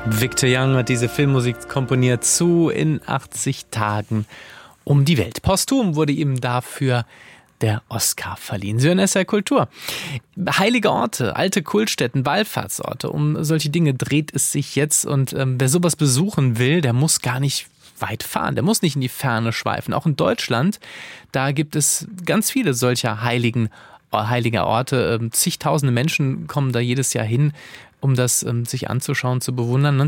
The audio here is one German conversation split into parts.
Victor Young hat diese Filmmusik komponiert zu In 80 Tagen um die Welt. Posthum wurde ihm dafür der Oscar verliehen. Sie hören SR Kultur. Heilige Orte, alte Kultstätten, Wallfahrtsorte, um solche Dinge dreht es sich jetzt. Und wer sowas besuchen will, der muss gar nicht weit fahren. Der muss nicht in die Ferne schweifen. Auch in Deutschland, da gibt es ganz viele solcher heiliger Orte. Zigtausende Menschen kommen da jedes Jahr hin, um das sich anzuschauen, zu bewundern.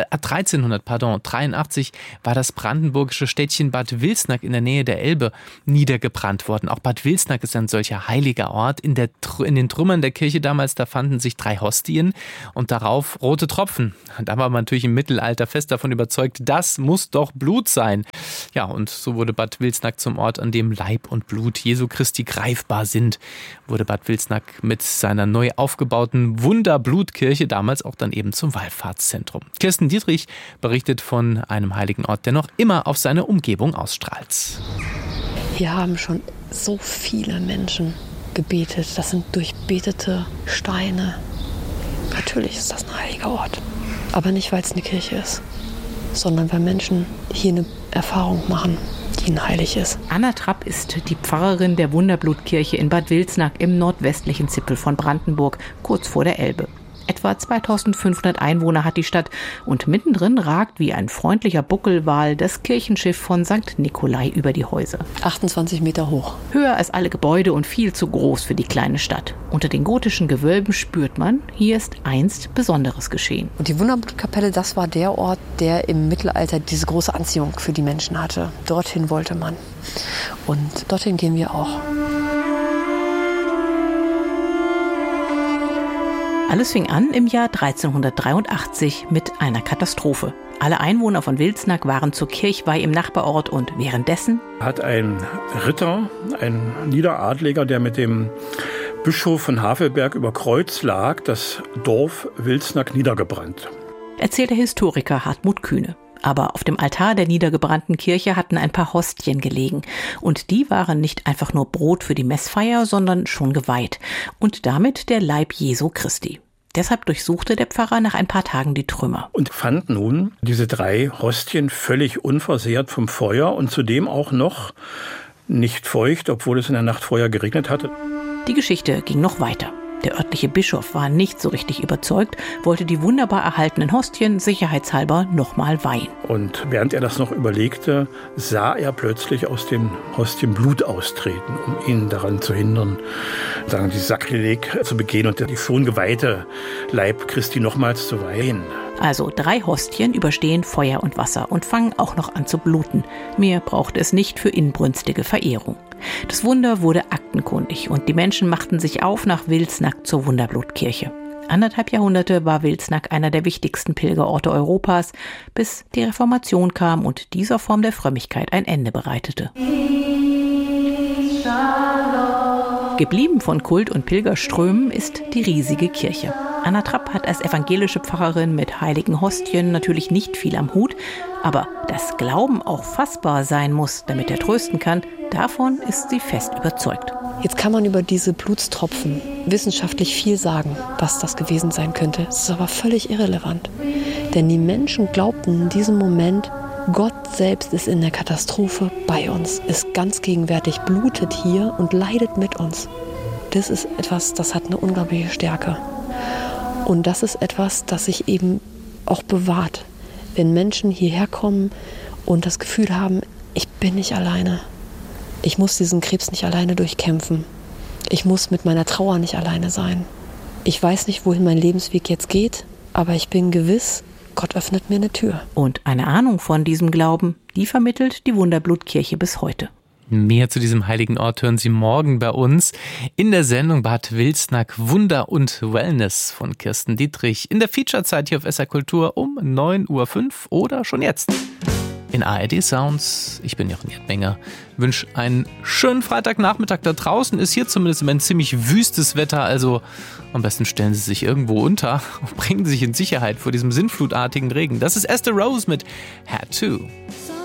1383 war das brandenburgische Städtchen Bad Wilsnack in der Nähe der Elbe niedergebrannt worden. Auch Bad Wilsnack ist ein solcher heiliger Ort. In den Trümmern der Kirche damals, da fanden sich 3 Hostien und darauf rote Tropfen. Da war man natürlich im Mittelalter fest davon überzeugt, das muss doch Blut sein. Ja, und so wurde Bad Wilsnack zum Ort, an dem Leib und Blut Jesu Christi greifbar sind. Wurde Bad Wilsnack mit seiner neu aufgebauten Wunderblutkirche damals auch dann eben zum Wallfahrtszentrum. Kirsten Dietrich berichtet von einem heiligen Ort, der noch immer auf seine Umgebung ausstrahlt. Hier haben schon so viele Menschen gebetet. Das sind durchbetete Steine. Natürlich ist das ein heiliger Ort. Aber nicht, weil es eine Kirche ist, sondern weil Menschen hier eine Erfahrung machen, die ihnen heilig ist. Anna Trapp ist die Pfarrerin der Wunderblutkirche in Bad Wilsnack im nordwestlichen Zipfel von Brandenburg, kurz vor der Elbe. Etwa 2500 Einwohner hat die Stadt und mittendrin ragt wie ein freundlicher Buckelwal das Kirchenschiff von St. Nikolai über die Häuser. 28 Meter hoch. Höher als alle Gebäude und viel zu groß für die kleine Stadt. Unter den gotischen Gewölben spürt man, hier ist einst Besonderes geschehen. Und die Wunderblutkapelle, das war der Ort, der im Mittelalter diese große Anziehung für die Menschen hatte. Dorthin wollte man. Und dorthin gehen wir auch. Alles fing an im Jahr 1383 mit einer Katastrophe. Alle Einwohner von Wilsnack waren zur Kirchweih im Nachbarort und währenddessen hat ein Ritter, ein Niederadliger, der mit dem Bischof von Havelberg über Kreuz lag, das Dorf Wilsnack niedergebrannt. Erzählt der Historiker Hartmut Kühne. Aber auf dem Altar der niedergebrannten Kirche hatten ein paar Hostien gelegen. Und die waren nicht einfach nur Brot für die Messfeier, sondern schon geweiht. Und damit der Leib Jesu Christi. Deshalb durchsuchte der Pfarrer nach ein paar Tagen die Trümmer. Und fand nun diese 3 Hostien völlig unversehrt vom Feuer und zudem auch noch nicht feucht, obwohl es in der Nacht vorher geregnet hatte. Die Geschichte ging noch weiter. Der örtliche Bischof war nicht so richtig überzeugt, wollte die wunderbar erhaltenen Hostien sicherheitshalber nochmal weihen. Und während er das noch überlegte, sah er plötzlich aus den Hostien Blut austreten, um ihn daran zu hindern, die Sakrileg zu begehen und die schon geweihte Leib Christi nochmals zu weihen. Also 3 Hostien überstehen Feuer und Wasser und fangen auch noch an zu bluten. Mehr braucht es nicht für inbrünstige Verehrung. Das Wunder wurde aktenkundig und die Menschen machten sich auf nach Wilsnack zur Wunderblutkirche. 1,5 Jahrhunderte war Wilsnack einer der wichtigsten Pilgerorte Europas, bis die Reformation kam und dieser Form der Frömmigkeit ein Ende bereitete. Geblieben von Kult- und Pilgerströmen ist die riesige Kirche. Anna Trapp hat als evangelische Pfarrerin mit heiligen Hostien natürlich nicht viel am Hut, aber dass Glauben auch fassbar sein muss, damit er trösten kann, davon ist sie fest überzeugt. Jetzt kann man über diese Blutstropfen wissenschaftlich viel sagen, was das gewesen sein könnte. Es ist aber völlig irrelevant. Denn die Menschen glaubten in diesem Moment, Gott selbst ist in der Katastrophe bei uns, ist ganz gegenwärtig, blutet hier und leidet mit uns. Das ist etwas, das hat eine unglaubliche Stärke. Und das ist etwas, das sich eben auch bewahrt. Wenn Menschen hierher kommen und das Gefühl haben, ich bin nicht alleine. Ich muss diesen Krebs nicht alleine durchkämpfen. Ich muss mit meiner Trauer nicht alleine sein. Ich weiß nicht, wohin mein Lebensweg jetzt geht, aber ich bin gewiss, Gott öffnet mir eine Tür. Und eine Ahnung von diesem Glauben, die vermittelt die Wunderblutkirche bis heute. Mehr zu diesem heiligen Ort hören Sie morgen bei uns in der Sendung Bad Wilsnack Wunder und Wellness von Kirsten Dietrich. In der Featurezeit hier auf SR Kultur um 9.05 Uhr oder schon jetzt in ARD Sounds. Ich bin Jochen Erdmenger. Wünsche einen schönen Freitagnachmittag da draußen. Ist hier zumindest ein ziemlich wüstes Wetter, also am besten stellen Sie sich irgendwo unter und bringen Sie sich in Sicherheit vor diesem sinnflutartigen Regen. Das ist Esther Rose mit Had To.